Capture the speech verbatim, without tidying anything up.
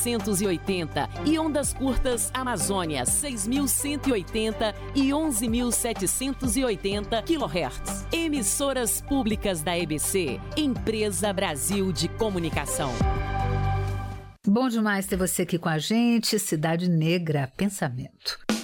novecentos e oitenta e ondas curtas Amazônia seis mil cento e oitenta e onze mil setecentos e oitenta quilohertz. Emissoras públicas da E B C, Empresa Brasil de Comunicação. Bom demais ter você aqui com a gente. Cidade Negra, pensamento.